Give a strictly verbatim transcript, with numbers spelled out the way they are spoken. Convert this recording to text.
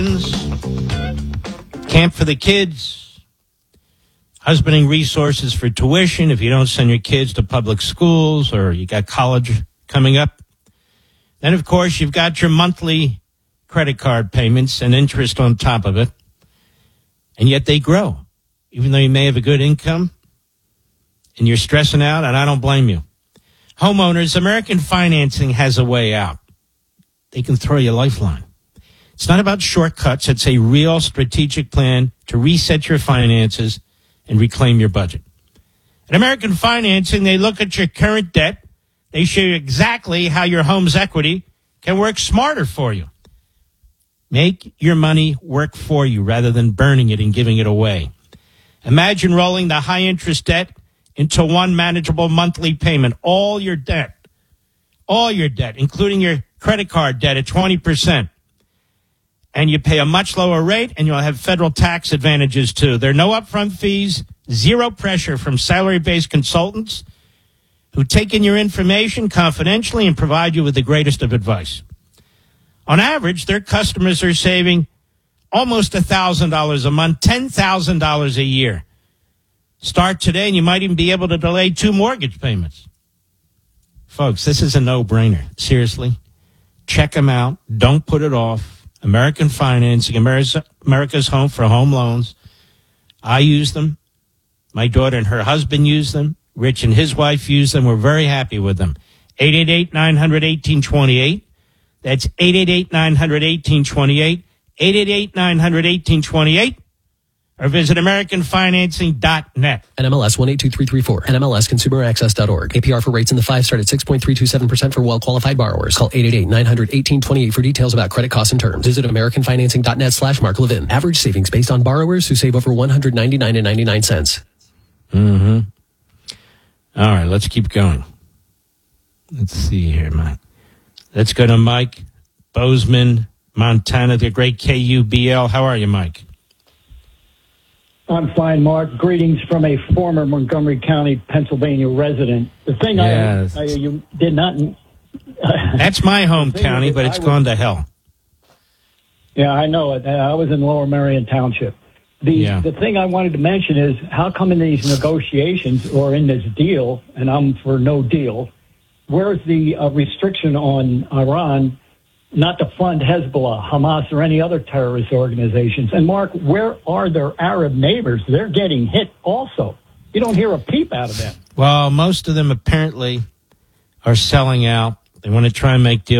camp for the kids, husbanding resources for tuition if you don't send your kids to public schools or you got college coming up. Then, of course, you've got your monthly credit card payments and interest on top of it. And yet they grow, even though you may have a good income and you're stressing out, and I don't blame you. Homeowners, American Financing has a way out. They can throw you a lifeline. It's not about shortcuts. It's a real strategic plan to reset your finances and reclaim your budget. At American Financing, they look at your current debt. They show you exactly how your home's equity can work smarter for you. Make your money work for you rather than burning it and giving it away. Imagine rolling the high-interest debt into one manageable monthly payment. All your debt, all your debt, including your credit card debt at twenty percent. And you pay a much lower rate, and you'll have federal tax advantages, too. There are no upfront fees, zero pressure from salary-based consultants who take in your information confidentially and provide you with the greatest of advice. On average, their customers are saving almost one thousand dollars a month, ten thousand dollars a year. Start today, and you might even be able to delay two mortgage payments. Folks, this is a no-brainer. Seriously. Check them out. Don't put it off. American Financing, America's, America's home for home loans. I use them. My daughter and her husband use them. Rich and his wife use them. We're very happy with them. eight eight eight, nine hundred, eighteen twenty-eight. That's eight eight eight, nine hundred, eighteen twenty-eight. eight eight eight, nine hundred, eighteen twenty-eight. Or visit American Financing dot net. N M L S one eight two three three four. N M L S consumer access dot org. A P R for rates in the five start at six point three two seven percent for well-qualified borrowers. Call eight eight eight, nine hundred, eighteen twenty-eight for details about credit costs and terms. Visit American Financing dot net slash Mark Levin. Average savings based on borrowers who save over one hundred ninety-nine dollars and ninety-nine cents. Mm-hmm. All right, let's keep going. Let's see here, Mike. Let's go to Mike Bozeman, Montana, the great K U B L. How are you, Mike? I'm fine, Mark. Greetings from a former Montgomery County, Pennsylvania resident. The thing yes. I, I you did not... That's my home county, but it's was, gone to hell. Yeah, I know it. I was in Lower Merion Township. The yeah. the thing I wanted to mention is how come in these negotiations or in this deal, and I'm for no deal, where's the uh, restriction on Iran not to fund Hezbollah, Hamas, or any other terrorist organizations? And, Mark, where are their Arab neighbors? They're getting hit also. You don't hear a peep out of them. Well, most of them apparently are selling out. They want to try and make deals.